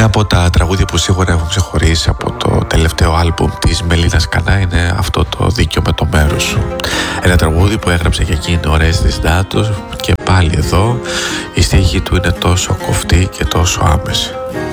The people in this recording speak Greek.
Ένα από τα τραγούδια που σίγουρα έχουν ξεχωρίσει από το τελευταίο άλμπουμ της Μελίνας Κανά είναι αυτό το «Δίκιο με το μέρος σου». Ένα τραγούδι που έγραψε για εκείνη Ορέστης Ντάτος και πάλι εδώ η στίχη του είναι τόσο κοφτή και τόσο άμεση.